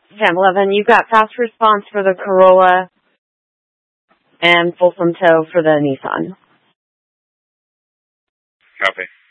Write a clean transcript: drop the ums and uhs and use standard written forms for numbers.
Pamela, then you've got fast response for the Corolla and fulsome tow for the Nissan. Copy.